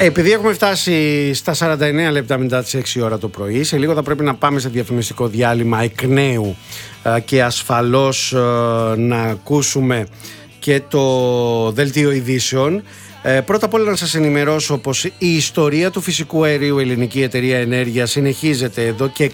Επειδή έχουμε φτάσει στα 49 λεπτά μετά τις 6 ώρα το πρωί, σε λίγο θα πρέπει να πάμε σε διαφημιστικό διάλειμμα εκ νέου και ασφαλώς να ακούσουμε και το δελτίο ειδήσεων. Πρώτα απ' όλα να σας ενημερώσω πως η ιστορία του φυσικού αερίου Ελληνική Εταιρεία Ενέργειας συνεχίζεται εδώ και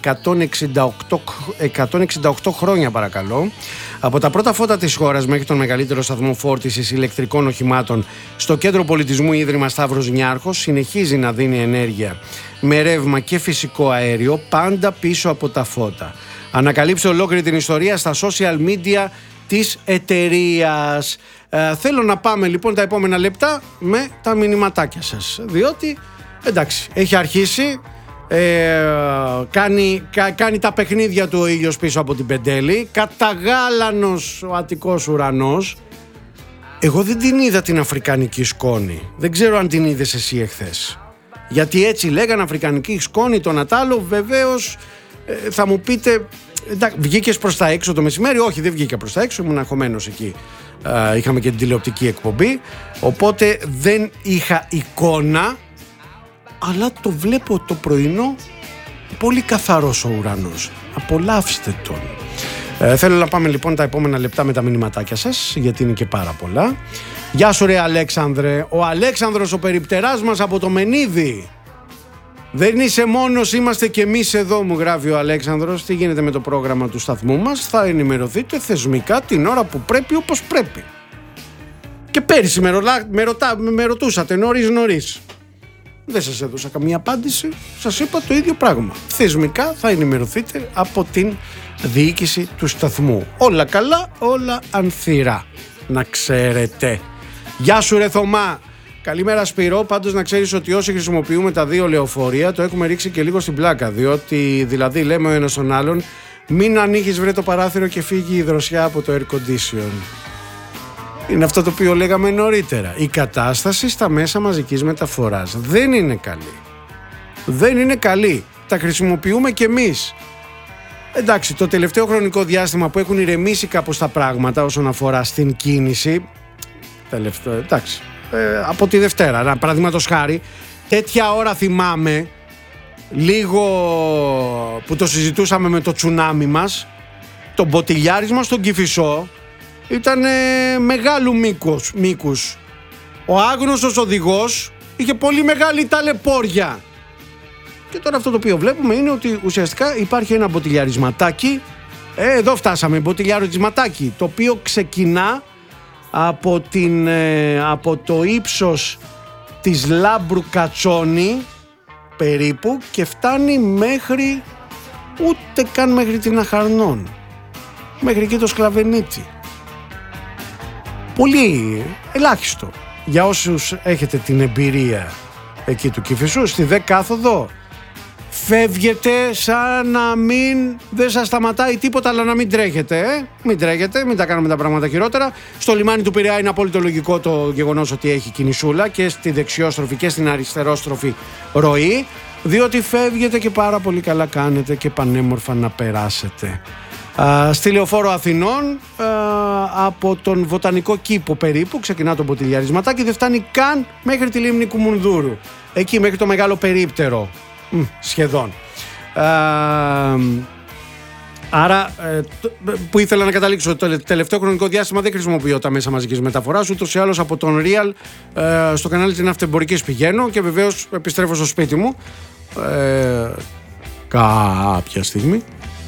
168 χρόνια, παρακαλώ. Από τα πρώτα φώτα της χώρας μέχρι τον μεγαλύτερο σταθμό φόρτισης ηλεκτρικών οχημάτων στο Κέντρο Πολιτισμού Ίδρυμα Σταύρος Νιάρχος συνεχίζει να δίνει ενέργεια με ρεύμα και φυσικό αέριο, πάντα πίσω από τα φώτα. Ανακαλύψτε ολόκληρη την ιστορία στα social media της εταιρείας. Θέλω να πάμε λοιπόν τα επόμενα λεπτά με τα μηνυματάκια σας, διότι εντάξει, έχει αρχίσει, κάνει τα παιχνίδια του ο ήλιος πίσω από την Πεντέλη, καταγάλανος ο Αττικός ουρανός. Εγώ δεν την είδα την αφρικανική σκόνη, δεν ξέρω αν την είδες εσύ εχθές, γιατί έτσι λέγανε αφρικανική σκόνη τον Ατάλο. Βεβαίως θα μου πείτε, βγήκες προς τα έξω το μεσημέρι? Όχι, δεν βγήκα προς τα έξω, ήμουν αγχωμένος εκεί. Είχαμε και την τηλεοπτική εκπομπή, οπότε δεν είχα εικόνα, αλλά το βλέπω το πρωινό πολύ καθαρός ο ουρανός. Απολαύστε τον. Θέλω να πάμε λοιπόν τα επόμενα λεπτά με τα μηνυματάκια σας, γιατί είναι και πάρα πολλά. Γεια σου ρε Αλέξανδρε, ο Αλέξανδρος ο περιπτεράς μας από το Μενίδη. Δεν είσαι μόνος, είμαστε και εμείς εδώ, μου γράφει ο Αλέξανδρος. Τι γίνεται με το πρόγραμμα του σταθμού μας? Θα ενημερωθείτε θεσμικά την ώρα που πρέπει, όπως πρέπει. Και πέρυσι με ρωτούσατε νωρίς. Δεν σας έδωσα καμία απάντηση, σας είπα το ίδιο πράγμα. Θεσμικά θα ενημερωθείτε από την διοίκηση του σταθμού. Όλα καλά, όλα ανθυρά, να ξέρετε. Γεια σου ρε Θωμά. Καλημέρα Σπύρο, πάντως να ξέρεις ότι όσοι χρησιμοποιούμε τα δύο λεωφορεία το έχουμε ρίξει και λίγο στην πλάκα, διότι δηλαδή λέμε ο ένας τον άλλον μην ανοίγεις βρε το παράθυρο και φύγει η δροσιά από το air condition. Είναι αυτό το οποίο λέγαμε νωρίτερα. Η κατάσταση στα μέσα μαζικής μεταφοράς δεν είναι καλή. Δεν είναι καλή. Τα χρησιμοποιούμε κι εμείς. Εντάξει, το τελευταίο χρονικό διάστημα που έχουν ηρεμήσει κάπως τα πράγματα όσον αφορά στην κίνηση, εντάξει, από τη Δευτέρα, παραδείγματος χάρη, τέτοια ώρα θυμάμαι, λίγο που το συζητούσαμε με το τσουνάμι μας, το μποτιλιάρισμα στον Κηφισό ήταν μεγάλου μήκους. Ο άγνωστος οδηγός είχε πολύ μεγάλη ταλαιπώρια. Και τώρα αυτό το οποίο βλέπουμε είναι ότι ουσιαστικά υπάρχει ένα μποτιλιαρισματάκι, εδώ φτάσαμε, μποτιλιαρισματάκι, το οποίο ξεκινά από το ύψος της Λάμπρου Κατσόνη περίπου και φτάνει μέχρι, ούτε καν μέχρι την Αχαρνών, μέχρι εκεί το Σκλαβενίτσι. Πολύ ελάχιστο για όσους έχετε την εμπειρία εκεί του Κηφισού. Στη δε κάθοδο φεύγετε σαν να δεν σας σταματάει τίποτα, αλλά να μην τρέχετε. Μην τρέχετε, μην τα κάνουμε τα πράγματα χειρότερα. Στο λιμάνι του Πειραιά είναι απόλυτο λογικό το γεγονός ότι έχει κινησούλα και στη δεξιόστροφη και στην αριστερόστροφη ροή, διότι φεύγετε και πάρα πολύ καλά κάνετε και πανέμορφα να περάσετε. Στη Λεωφόρο Αθηνών, από τον Βοτανικό Κήπο περίπου ξεκινά το μποτιλιαρισματάκι, δεν φτάνει καν μέχρι τη λίμνη Κουμουνδούρου, εκεί μέχρι το Μεγάλο Περίπτερο σχεδόν. Άρα που ήθελα να καταλήξω, το τελευταίο χρονικό διάστημα δεν χρησιμοποιώ τα μέσα μαζικής μεταφοράς, ούτως ή άλλως από τον Real στο κανάλι της Ναυτεμπορικής πηγαίνω και βεβαίως επιστρέφω στο σπίτι μου κάποια στιγμή.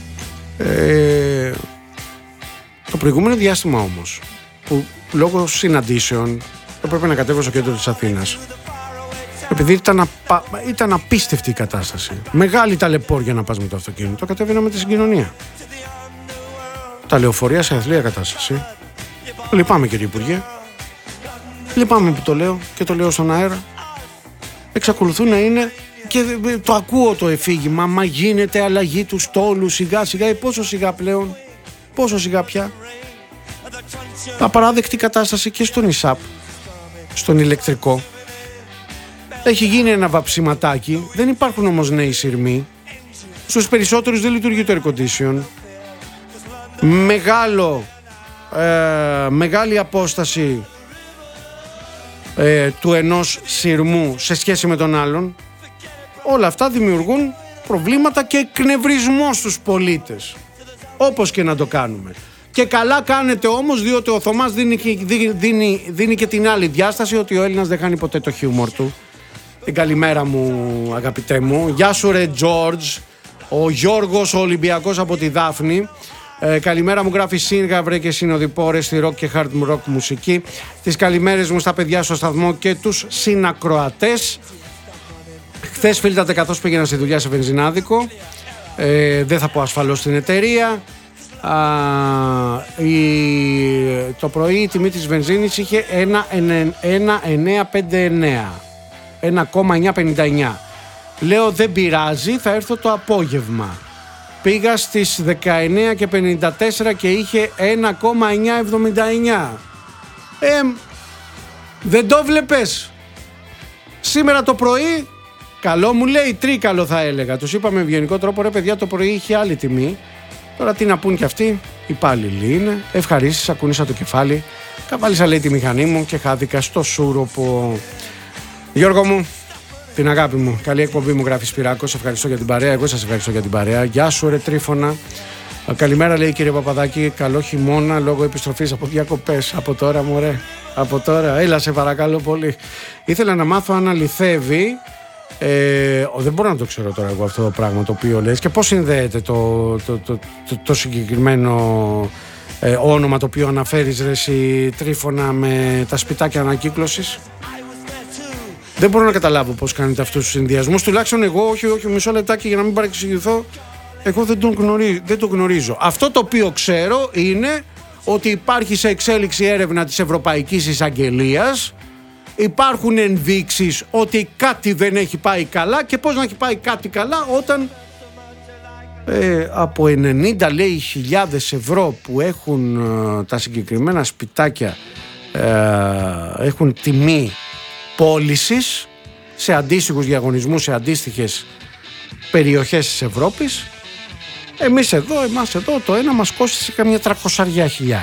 Το προηγούμενο διάστημα όμως, που λόγω συναντήσεων έπρεπε να κατέβω στο κέντρο της Αθήνας, επειδή ήταν απίστευτη η κατάσταση, μεγάλη ταλαιπώρια να πας με το αυτοκίνητο, κατέβαινα με τη συγκοινωνία. Τα λεωφορεία σε αθλία κατάσταση. Λυπάμαι κύριε Υπουργέ, λυπάμαι που το λέω και το λέω στον αέρα. Εξακολουθούν να είναι, και το ακούω το εφήγημα, μα γίνεται αλλαγή του στόλου σιγά σιγά. Πόσο σιγά πλέον, πόσο σιγά πια. Απαράδεκτη κατάσταση και στον ΙΣΑΠ, στον ηλεκτρικό. Έχει γίνει ένα βαψιματάκι, δεν υπάρχουν όμως νέοι σειρμοί. Στους περισσότερους δεν λειτουργεί το air condition. Μεγάλη απόσταση του ενός σειρμού σε σχέση με τον άλλον. Όλα αυτά δημιουργούν προβλήματα και εκνευρισμό στους πολίτες, όπως και να το κάνουμε. Και καλά κάνετε όμως, διότι ο Θωμάς δίνει και την άλλη διάσταση, ότι ο Έλληνας δεν χάνει ποτέ το χιούμορ του. Την καλημέρα μου, αγαπητέ μου. Γεια σου ρε Τζόρτζ. Ο Γιώργος, ο Ολυμπιακός από τη Δάφνη. Καλημέρα μου, γράφει Σύνγα, βρε και συνοδοιπόρες στη rock και hard rock μουσική. Τις καλημέρες μου στα παιδιά στο σταθμό και τους συνακροατές. Χθες φίλτατε καθώς πήγαινα στη δουλειά σε βενζινάδικο. Δεν θα πω ασφαλώς την εταιρεία. Το πρωί η τιμή της βενζίνης είχε 1,959. Λέω δεν πειράζει, θα έρθω το απόγευμα. Πήγα στις 19:54 και είχε 1,979. Δεν το βλέπες? Σήμερα το πρωί, καλό μου λέει, τρίκαλο θα έλεγα. Τους είπαμε ευγενικό τρόπο, ρε παιδιά, το πρωί είχε άλλη τιμή. Τώρα τι να πούν κι αυτοί, υπάλληλοι είναι. Ευχαρίστησα, ακούνησα το κεφάλι. Καβάλισα, λέει, τη μηχανή μου και χάθηκα στο σούρουπο. Γιώργο μου, την αγάπη μου, καλή εκπομπή μου, γράφει Σπυράκος. Ευχαριστώ για την παρέα. Εγώ σας ευχαριστώ για την παρέα. Γεια σου, ρε Τρίφωνα. Καλημέρα, λέει, κύριε Παπαδάκη. Καλό χειμώνα λόγω επιστροφής από διακοπές. Από τώρα, μωρέ. Από τώρα. Έλα, σε παρακαλώ πολύ. Ήθελα να μάθω αν αληθεύει. Δεν μπορώ να το ξέρω τώρα εγώ αυτό το πράγμα το οποίο λες και πώς συνδέεται το συγκεκριμένο όνομα το οποίο αναφέρεις, ρε εσύ Τρίφωνα, με τα σπιτάκια ανακύκλωσης. Δεν μπορώ να καταλάβω πώς κάνετε αυτούς τους συνδυασμούς. Τουλάχιστον εγώ, όχι μισό λεπτάκι για να μην παρεξηγηθώ, εγώ δεν το γνωρίζω. Αυτό το οποίο ξέρω είναι ότι υπάρχει σε εξέλιξη έρευνα της Ευρωπαϊκής Εισαγγελίας. Υπάρχουν ενδείξεις ότι κάτι δεν έχει πάει καλά. Και πώς να έχει πάει κάτι καλά όταν από 90, λέει, χιλιάδες ευρώ που έχουν τα συγκεκριμένα σπιτάκια έχουν τιμή πώλησης σε αντίστοιχους διαγωνισμούς, σε αντίστοιχες περιοχές της Ευρώπης, εμάς εδώ το ένα μας κόστησε καμιά 300.000.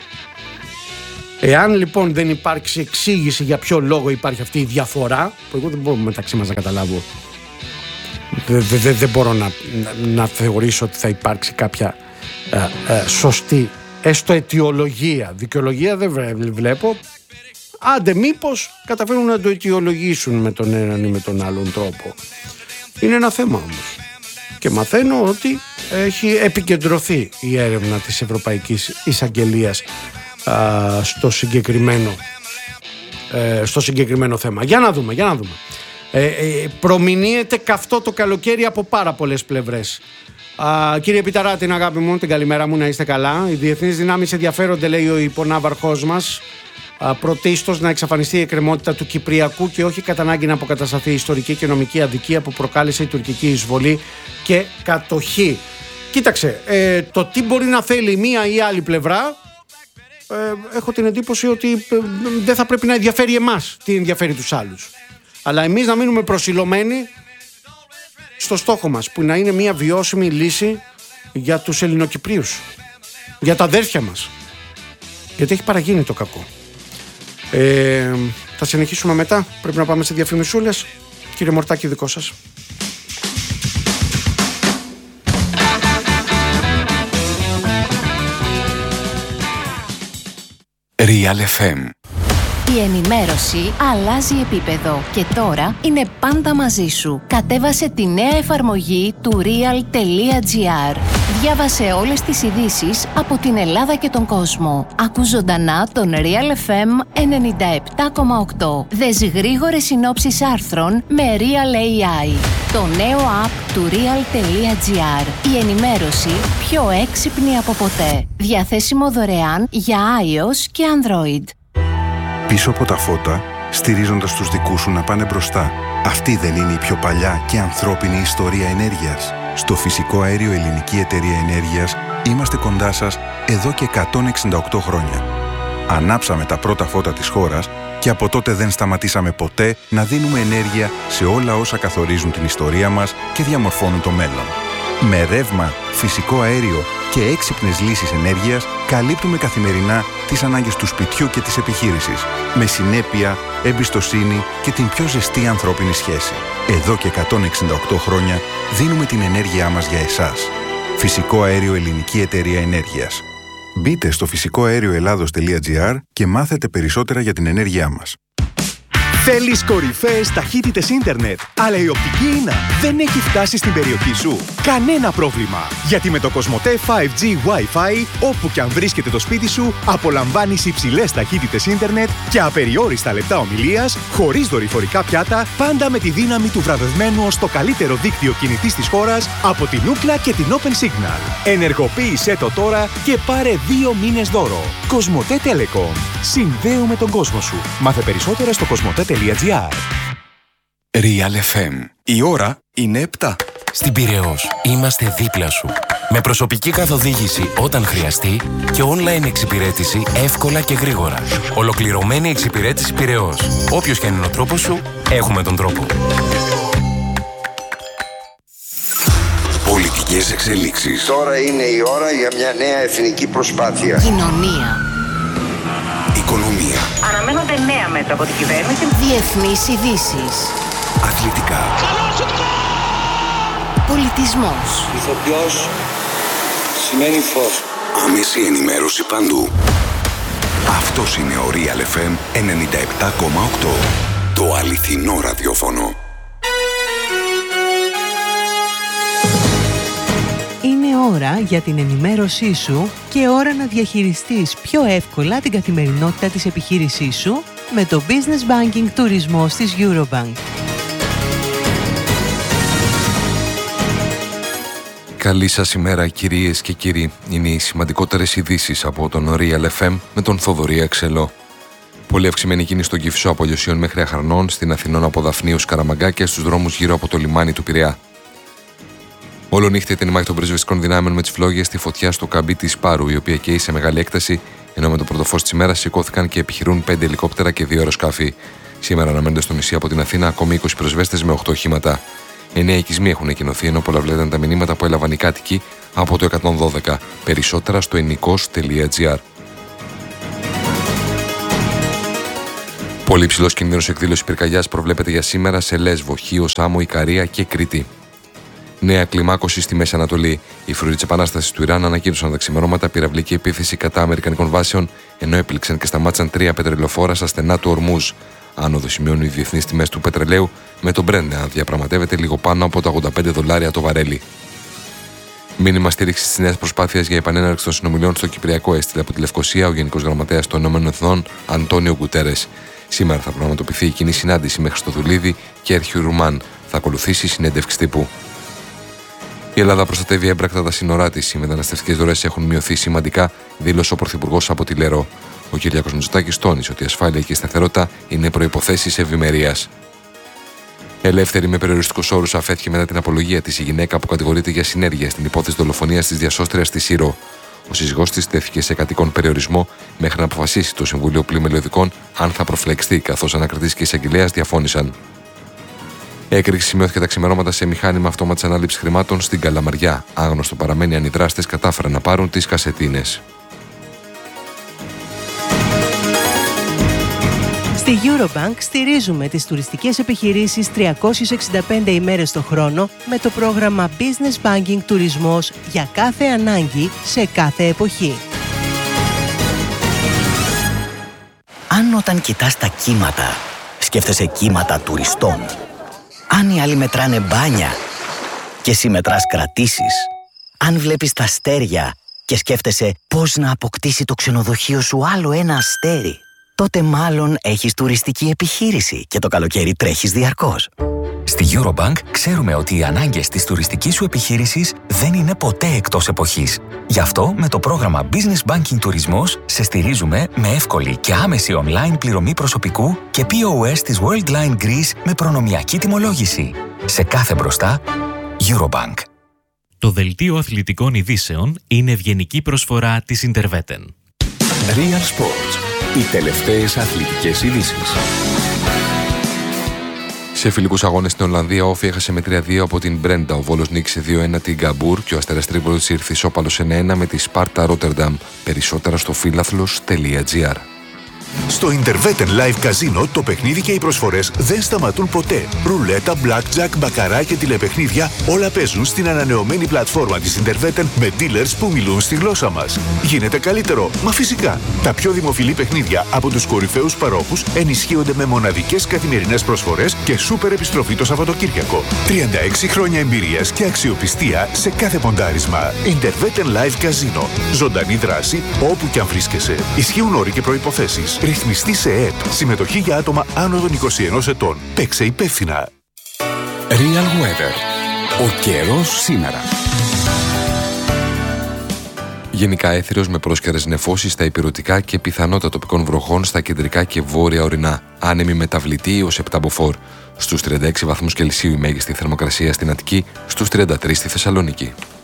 Εάν λοιπόν δεν υπάρξει εξήγηση για ποιο λόγο υπάρχει αυτή η διαφορά, που εγώ δεν μπορώ μεταξύ μας να καταλάβω, δεν μπορώ να θεωρήσω ότι θα υπάρξει κάποια σωστή έστω αιτιολογία. Δικαιολογία δεν βλέπω. Άντε μήπως καταφέρουν να το αιτιολογήσουν με τον έναν ή με τον άλλον τρόπο. Είναι ένα θέμα όμως. Και μαθαίνω ότι έχει επικεντρωθεί η έρευνα της Ευρωπαϊκής Εισαγγελίας στο συγκεκριμένο θέμα. Για να δούμε. Προμηνύεται καυτό το καλοκαίρι από πάρα πολλές πλευρές. Κύριε Πιταρά, την αγάπη μου, την καλημέρα μου, να είστε καλά. Οι διεθνείς δυνάμεις ενδιαφέρονται, λέει ο υποναύαρχός μας, πρωτίστως να εξαφανιστεί η εκκρεμότητα του Κυπριακού και όχι κατά ανάγκη να αποκατασταθεί η ιστορική και νομική αδικία που προκάλεσε η τουρκική εισβολή και κατοχή. Κοίταξε, το τι μπορεί να θέλει μία ή άλλη πλευρά, έχω την εντύπωση ότι δεν θα πρέπει να ενδιαφέρει εμάς τι ενδιαφέρει τους άλλους. Αλλά εμείς να μείνουμε προσιλωμένοι στο στόχο μας, που να είναι μια βιώσιμη λύση για τους Ελληνοκυπρίους, για τα αδέρφια μας, γιατί έχει παραγίνει το κακό. Θα συνεχίσουμε μετά. Πρέπει να πάμε σε διαφημισούλες. Κύριε Μορτάκη, δικό σας. Real FM. Η ενημέρωση αλλάζει επίπεδο και τώρα είναι πάντα μαζί σου. Κατέβασε τη νέα εφαρμογή του real.gr. Διάβασε όλες τις ειδήσεις από την Ελλάδα και τον κόσμο. Ακού ζωντανά τον Real FM 97,8. Δες γρήγορες συνόψεις άρθρων με Real AI. Το νέο app του real.gr. Η ενημέρωση πιο έξυπνη από ποτέ. Διαθέσιμο δωρεάν για iOS και Android. Πίσω από τα φώτα, στηρίζοντας τους δικούς σου να πάνε μπροστά. Αυτή δεν είναι η πιο παλιά και ανθρώπινη ιστορία ενέργειας? Στο Φυσικό Αέριο Ελληνική Εταιρεία Ενέργειας είμαστε κοντά σας εδώ και 168 χρόνια. Ανάψαμε τα πρώτα φώτα της χώρας και από τότε δεν σταματήσαμε ποτέ να δίνουμε ενέργεια σε όλα όσα καθορίζουν την ιστορία μας και διαμορφώνουν το μέλλον. Με ρεύμα, φυσικό αέριο και έξυπνες λύσεις ενέργειας καλύπτουμε καθημερινά τις ανάγκες του σπιτιού και της επιχείρησης. Με συνέπεια, εμπιστοσύνη και την πιο ζεστή ανθρώπινη σχέση. Εδώ και 168 χρόνια δίνουμε την ενέργειά μας για εσάς. Φυσικό αέριο Ελληνική Εταιρεία Ενέργειας. Μπείτε στο φυσικοαέρioελλάδος.gr και μάθετε περισσότερα για την ενέργειά μας. Θέλεις κορυφαίες ταχύτητες ίντερνετ, αλλά η οπτική ίνα δεν έχει φτάσει στην περιοχή σου? Κανένα πρόβλημα! Γιατί με το Κοσμοτέ 5G Wi-Fi, όπου και αν βρίσκεται το σπίτι σου, απολαμβάνεις υψηλές ταχύτητες ίντερνετ και απεριόριστα λεπτά ομιλίας, χωρίς δορυφορικά πιάτα, πάντα με τη δύναμη του βραβευμένου ως το καλύτερο δίκτυο κινητής της χώρας από την Ookla και την Open Signal. Ενεργοποίησέ το τώρα και πάρε 2 μήνες δώρο. Κοσμοτέ Telecom. Συνδέουμε τον κόσμο σου. Μάθε περισσότερα στο κοσμοτέ.gr. Real FM. Η ώρα είναι 7. Στην Πειραιώς είμαστε δίπλα σου. Με προσωπική καθοδήγηση όταν χρειαστεί και online εξυπηρέτηση εύκολα και γρήγορα. Ολοκληρωμένη εξυπηρέτηση Πειραιώς. Όποιος και αν είναι ο τρόπος σου, έχουμε τον τρόπο. Πολιτικές εξελίξεις. Τώρα είναι η ώρα για μια νέα εθνική προσπάθεια. Κοινωνία. Οικονομία. Αναμένονται νέα μέτρα από την κυβέρνηση. Διεθνείς ειδήσεις. Αθλητικά. Πολιτισμός. Ηθοποιός σημαίνει φως. Άμεση ενημέρωση παντού. Αυτός είναι ο Real FM 97,8. Το αληθινό ραδιόφωνο. Είναι ώρα για την ενημέρωσή σου και ώρα να διαχειριστείς πιο εύκολα την καθημερινότητα της επιχείρησής σου με το Business Banking Τουρισμός της Eurobank. Καλή σας ημέρα κυρίες και κύριοι. Είναι οι σημαντικότερες ειδήσεις από τον Real FM με τον Θοδωρή Αξελό. Πολύ αυξημένη κίνηση στον Κηφισό από Λιωσίων μέχρι Αχρανών, στην Αθηνών από Δαφνίου Καραμαγκά και στους δρόμους γύρω από το λιμάνι του Πειραιά. Όλο νύχτα ήταν η μάχη των πρεσβευτικών δυνάμεων με τις φλόγες στη φωτιά στο καμπί της Πάρου, η οποία καίει σε μεγάλη έκταση, ενώ με το πρωτοφώς της ημέρας σηκώθηκαν και επιχειρούν 5 ελικόπτερα και 2 αεροσκάφη. Σήμερα αναμένονται στο νησί από την Αθήνα ακόμη 20 πρεσβέστες με 8 οχήματα. 9 οικισμοί έχουν εκκοινωθεί, ενώ πολλαβλέταν τα μηνύματα που έλαβαν οι κάτοικοι από το 112. Περισσότερα στο ennikos.gr. Πολύ υψηλός κίνδυνος εκδήλωση πυρκαγιάς προβλέπεται για σήμερα σε Λέσβο, Χίο, Σάμο, Ικαρία και Κρήτη. Νέα κλιμάκωση στη Μέση Ανατολή. Οι φρουροί της Επανάστασης του Ιράν ανακοίνωσαν τα ξημερώματα πυραυλική επίθεση κατά αμερικανικών βάσεων, ενώ έπληξαν και σταμάτησαν 3 πετρελαιοφόρα στα στενά του Ορμούζ. Άνοδο σημειώνουν οι διεθνείς τιμές του πετρελαίου, με τον Brent να διαπραγματεύεται λίγο πάνω από τα $85 το βαρέλι. Μήνυμα στήριξη τη νέα προσπάθεια για επανέναρξη των συνομιλιών στο Κυπριακό έστειλε από τη Λευκοσία ο Γενικός Γραμματέας των ΗΠΑ, Αντώνιο Γκουτέρες. Σήμερα θα πραγματοποιηθεί η κοινή συνάντηση με Χριστοδουλίδη και Έρχιου Ρουμάν. Θα ακολουθήσει συνέντευξη τύπου. Η Ελλάδα προστατεύει έμπρακτα τα σύνορά της. Οι μεταναστευτικές ροές έχουν μειωθεί σημαντικά, δήλωσε ο Πρωθυπουργός από τη Λερό. Ο Κυριάκος Μητσοτάκης τόνισε ότι η ασφάλεια και η σταθερότητα είναι προϋποθέσεις ευημερίας. Ελεύθερη με περιοριστικούς όρους αφέθηκε μετά την απολογία της η γυναίκα που κατηγορείται για συνέργεια στην υπόθεση δολοφονίας της διασώστριας της Σύρο. Ο σύζυγός της τέθηκε σε κατοίκον περιορισμό μέχρι να αποφασίσει το Συμβούλιο Πλημελιωδικών αν θα προφυλακιστεί, καθώς ανακριτής και εισαγγελέας διαφώνησαν. Έκρηξη σημειώθηκε τα ξημερώματα σε μηχάνημα αυτόματης ανάληψης χρημάτων στην Καλαμαριά. Άγνωστο παραμένει αν οι δράστες κατάφεραν να πάρουν τις κασετίνες. Στη Eurobank στηρίζουμε τις τουριστικές επιχειρήσεις 365 ημέρες το χρόνο με το πρόγραμμα Business Banking Τουρισμός για κάθε ανάγκη σε κάθε εποχή. Αν όταν κοιτάς τα κύματα, σκέφτεσαι κύματα τουριστών. Αν οι άλλοι μετράνε μπάνια και εσύ μετράς κρατήσεις. Αν βλέπεις τα αστέρια και σκέφτεσαι πώς να αποκτήσει το ξενοδοχείο σου άλλο ένα αστέρι, τότε μάλλον έχεις τουριστική επιχείρηση και το καλοκαίρι τρέχεις διαρκώς. Στη Eurobank ξέρουμε ότι οι ανάγκες της τουριστικής σου επιχείρησης δεν είναι ποτέ εκτός εποχής. Γι' αυτό με το πρόγραμμα Business Banking Τουρισμός σε στηρίζουμε με εύκολη και άμεση online πληρωμή προσωπικού και POS της Worldline Greece με προνομιακή τιμολόγηση. Σε κάθε μπροστά, Eurobank. Το δελτίο αθλητικών ειδήσεων είναι ευγενική προσφορά της Interveten. Real Sports. Οι τελευταίες αθλητικές ειδήσεις. Σε φιλικούς αγώνες στην Ολλανδία, ο Όφη έχασε με 3-2 από την Μπρέντα. Ο Βόλος νίκησε 2-1 την Γκαμπούρ και ο Αστέρας Τρίπολης ήρθε ισόπαλος 1-1 με τη Σπάρτα Ρότερνταμ. Περισσότερα στο φίλαθλος.gr. Στο Interveten Live Casino το παιχνίδι και οι προσφορές δεν σταματούν ποτέ. Ρουλέτα, blackjack, μπακαρά και τηλεπαιχνίδια όλα παίζουν στην ανανεωμένη πλατφόρμα της Interveten με dealers που μιλούν στη γλώσσα μας. Γίνεται καλύτερο, μα φυσικά. Τα πιο δημοφιλή παιχνίδια από τους κορυφαίους παρόχους ενισχύονται με μοναδικές καθημερινές προσφορές και σούπερ επιστροφή το Σαββατοκύριακο. 36 χρόνια εμπειρίας και αξιοπιστία σε κάθε ποντάρισμα. Interveten Live Casino. Ζωντανή δράση όπου κι αν βρίσκεσαι. Ισχύουν όροι και προϋποθέσεις. Ρυθμιστή σε ΕΕΠ. Συμμετοχή για άτομα άνω των 21 ετών. Παίξε υπεύθυνα. Real Weather. Ο καιρός σήμερα. Γενικά έθριος με πρόσκαιρες νεφώσεις στα ηπειρωτικά και πιθανότητα τοπικών βροχών στα κεντρικά και βόρεια ορεινά. Άνεμη μεταβλητή ως 7 μποφόρ. Στους 36 βαθμούς Κελσίου η μέγιστη θερμοκρασία στην Αττική, στους 33 στη Θεσσαλονίκη.